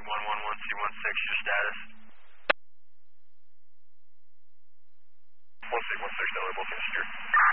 111C16, your status? 1616, Delaware, both in secure.